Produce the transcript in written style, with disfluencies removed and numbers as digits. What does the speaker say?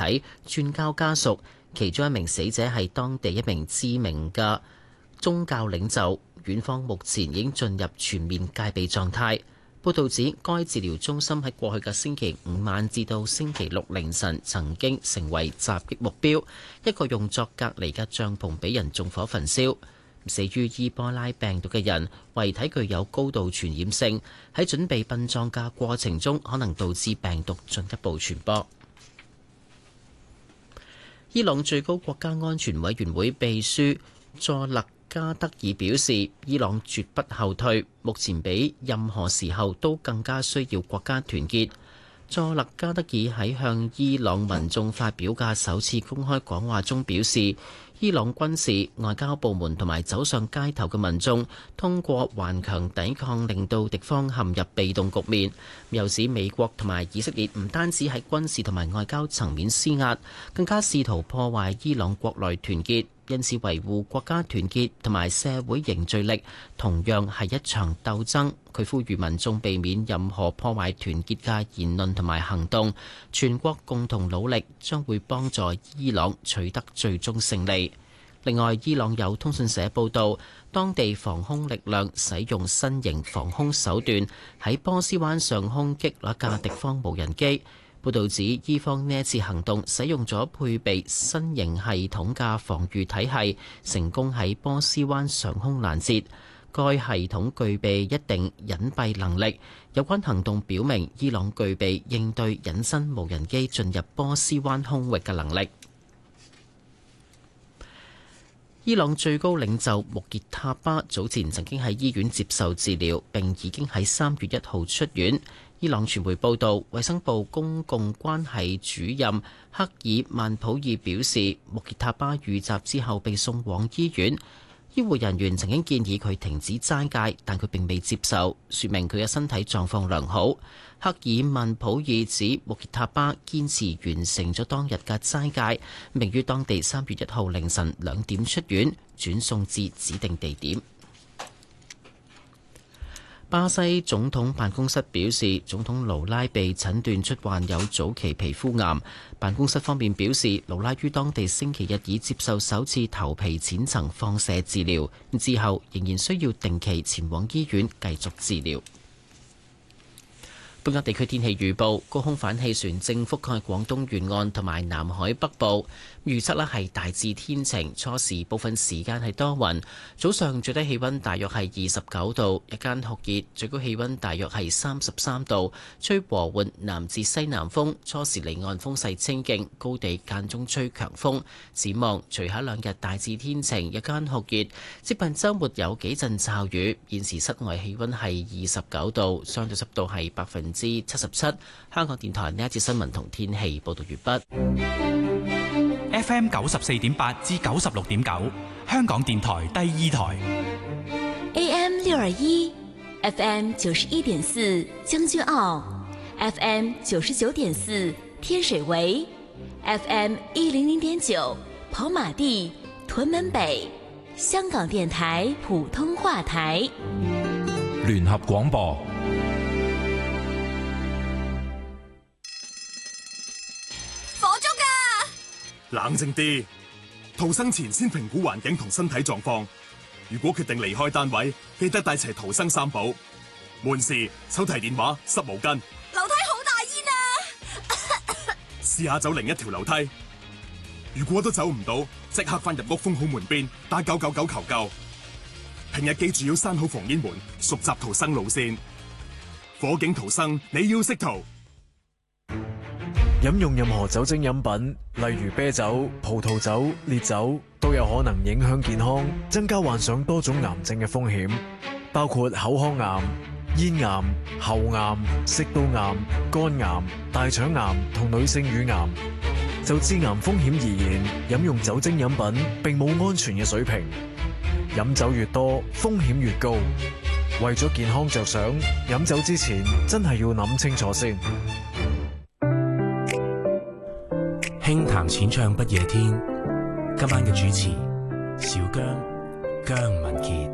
體轉交家屬，其中一名死者係當地一名知名嘅宗教領袖。院方目前已經進入全面戒備狀態。報道指，該治療中心喺過去嘅星期五晚至到星期六凌晨曾經成為襲擊目標，一個用作隔離嘅帳篷俾人縱火焚燒。死於伊波拉病毒嘅人遺體具有高度傳染性，喺準備殯葬嘅過程中可能導致病毒進一步傳播。伊朗最高國家安全委員會秘書佐勒加德爾表示，伊朗絕不後退，目前比任何時候都更加需要國家團結。佐勒加德爾喺向伊朗民眾發表嘅首次公開講話中表示，伊朗軍事、外交部門同埋走上街頭嘅民眾通過頑強抵抗令到敵方陷入被動局面，又指美國同埋以色列唔單止喺軍事同埋外交層面施壓，更加試圖破壞伊朗國內團結，因此維護國家團結同埋社會凝聚力同樣係一場鬥爭。佢呼籲民眾避免任何破壞團結嘅言論同埋行動，全國共同努力將會幫助伊朗取得最終勝利。另外，伊朗有通訊社報道，當地防空力量使用新型防空手段喺波斯灣上空擊落一架敵方無人機。報導指，伊方呢一次行動使用咗配備新型系統嘅防禦體系，成功喺波斯灣上空攔截。該系統具備一定隱蔽能力。有關行動表明，伊朗具備應對隱身無人機進入波斯灣空域嘅能力。伊朗最高領袖穆傑塔巴早前曾經喺醫院接受治療，並已經喺3月1號出院。伊朗傳媒報道，衛生部公共關係主任克爾曼普爾表示，穆傑塔巴遇襲之後被送往醫院。醫護人員曾經建議佢停止齋戒，但佢並未接受，說明佢嘅身體狀況良好。克爾曼普爾指穆傑塔巴堅持完成咗當日嘅齋戒，並於當地3月1號凌晨2點出院，轉送至指定地點。巴西總統辦公室表示，總統盧拉被診斷出患有早期皮膚癌。辦公室方面表示，盧拉於當地星期日已接受首次頭皮淺層放射治療，之後仍然需要定期前往醫院繼續治療。本港地區天氣預報，高空反氣旋正覆蓋廣東沿岸同埋南海北部，預測呢係大致天晴，初時部分時間係多雲，早上最低氣溫大約係29度，日間酷熱，最高氣溫大約係33度，吹和緩南至西南風，初時離岸風勢清勁，高地間中吹強風。展望隨後2日大致天晴，日間酷熱，接近週末有幾陣驟雨。現時室外氣溫係29度，相對濕度係77%。香港電台呢一節新聞同天氣報道完畢。 FM 94.8至96.9，香港電台第2台。 AM 621 FM 91.4將軍澳 FM 99.4天水圍 FM 100.9跑馬地屯門北，香港電台普通話台。 聯合廣播。 冷靜啲，逃生前先評估環境同身體狀況。如果決定離開單位，記得帶齊逃生3寶：門匙、手提電話、濕毛巾。 樓梯好大煙啊！ 試下走另一條樓梯。如果都走唔到，即刻返入屋封好門邊，打999求救。平日記住要閂好防煙門，熟習逃生路線。火警逃生，你要識逃。 飲用任何酒精飲品，例如啤酒、葡萄酒、烈酒，都有可能影響健康，增加患上多種癌症嘅風險，包括口腔癌、咽癌、喉癌、食道癌、肝癌、大腸癌同女性乳癌。就致癌風險而言，飲用酒精飲品並冇安全嘅水平，飲酒越多，風險越高。為咗健康着想，飲酒之前真係要諗清楚先。 輕談淺唱不夜天，今晚嘅主持小姜、姜文傑。